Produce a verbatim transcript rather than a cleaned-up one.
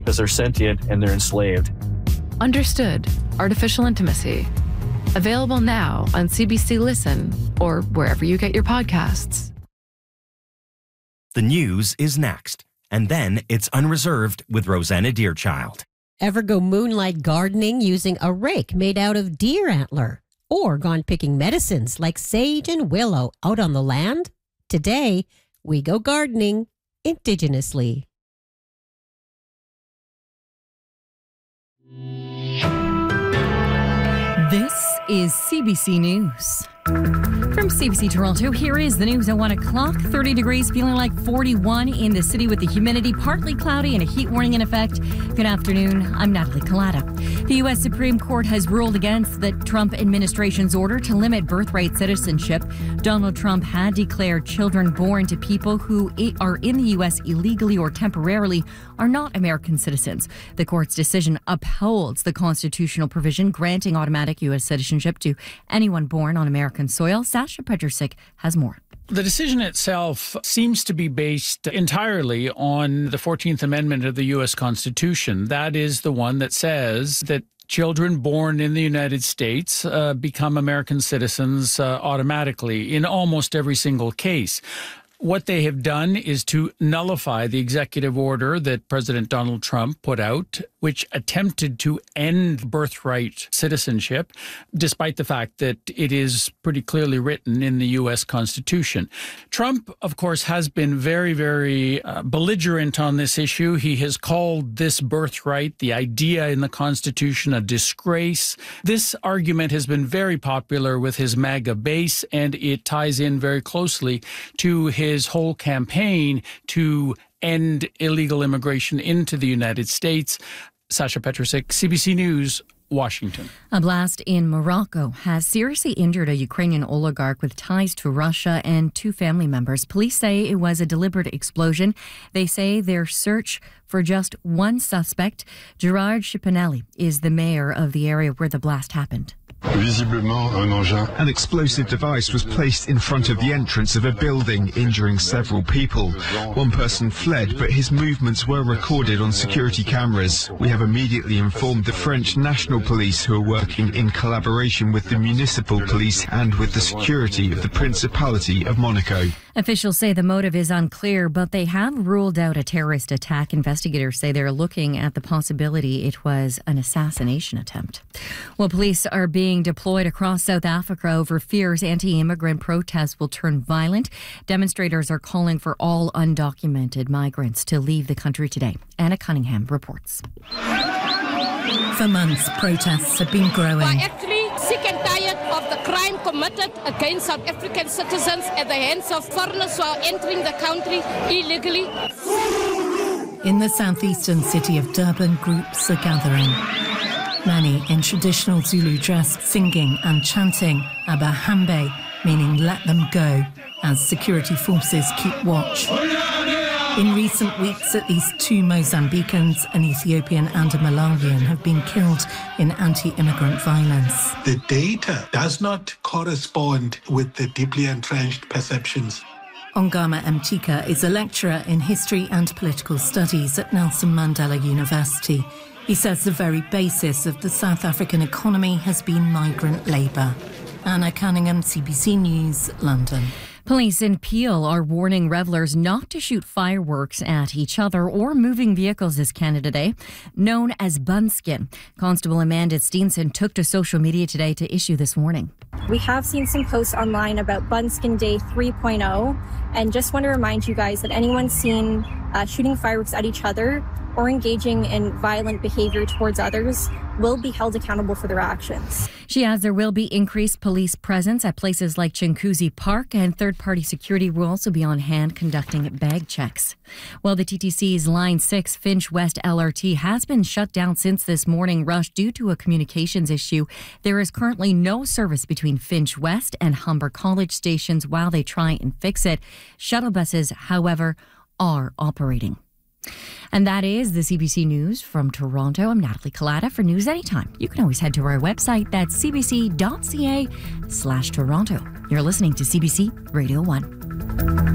because they're sentient and they're enslaved. Understood Artificial Intimacy. Available now on C B C Listen or wherever you get your podcasts. The news is next, and then it's Unreserved with Rosanna Deerchild. Ever go moonlight gardening using a rake made out of deer antler? Or gone picking medicines like sage and willow out on the land? Today, we go gardening indigenously. This is C B C News. From C B C Toronto, here is the news at one o'clock. thirty degrees, feeling like forty-one in the city with the humidity, partly cloudy and a heat warning in effect. Good afternoon, I'm Natalie Collada. The U S Supreme Court has ruled against the Trump administration's order to limit birthright citizenship. Donald Trump had declared children born to people who are in the U S illegally or temporarily are not American citizens. The court's decision upholds the constitutional provision granting automatic U S citizenship to anyone born on American soil. Sasha Petrusik has more. The decision itself seems to be based entirely on the fourteenth Amendment of the U S Constitution. That is the one that says that children born in the United States uh, become American citizens uh, automatically in almost every single case. What they have done is to nullify the executive order that President Donald Trump put out, which attempted to end birthright citizenship, despite the fact that it is pretty clearly written in the U S Constitution. Trump, of course, has been very, very uh, belligerent on this issue. He has called this birthright, the idea in the Constitution, a disgrace. This argument has been very popular with his MAGA base, and it ties in very closely to his his whole campaign to end illegal immigration into the United States. Sasha Petrusik, C B C News, Washington. A blast in Morocco has seriously injured a Ukrainian oligarch with ties to Russia and two family members. Police say it was a deliberate explosion. They say their search for just one suspect. Gerard Chipinelli is the mayor of the area where the blast happened. An explosive device was placed in front of the entrance of a building, injuring several people. One person fled, but his movements were recorded on security cameras. We have immediately informed the French National Police, who are working in collaboration with the municipal police and with the security of the Principality of Monaco. Officials say the motive is unclear, but they have ruled out a terrorist attack. Investigators say they're looking at the possibility it was an assassination attempt. Well, police are being deployed across South Africa over fears anti-immigrant protests will turn violent. Demonstrators are calling for all undocumented migrants to leave the country today. Anna Cunningham reports. For months, protests have been growing. We're actually sick and tired of the crime committed against South African citizens at the hands of foreigners who are entering the country illegally. In the southeastern city of Durban, groups are gathering. Many in traditional Zulu dress, singing and chanting Abahambe, meaning let them go, as security forces keep watch. In recent weeks, at least two Mozambicans, an Ethiopian and a Malawian, have been killed in anti-immigrant violence. The data does not correspond with the deeply entrenched perceptions. Ongama Mtika is a lecturer in history and political studies at Nelson Mandela University. He says the very basis of the South African economy has been migrant labour. Anna Cunningham, C B C News, London. Police in Peel are warning revellers not to shoot fireworks at each other or moving vehicles this Canada Day, known as Bunskin. Constable Amanda Steenson took to social media today to issue this warning. We have seen some posts online about Bunskin Day three point oh, and just want to remind you guys that anyone seen uh, shooting fireworks at each other or engaging in violent behavior towards others will be held accountable for their actions. She adds there will be increased police presence at places like Chinguzi Park, and third-party security will also be on hand conducting bag checks. Well, the T T C's Line six Finch West L R T has been shut down since this morning rush due to a communications issue. There is currently no service between Finch West and Humber College stations while they try and fix it. Shuttle buses, however, are operating. And that is the C B C News from Toronto. I'm Natalie Collada. For news anytime, you can always head to our website. That's cbc.ca slash Toronto. You're listening to C B C Radio one.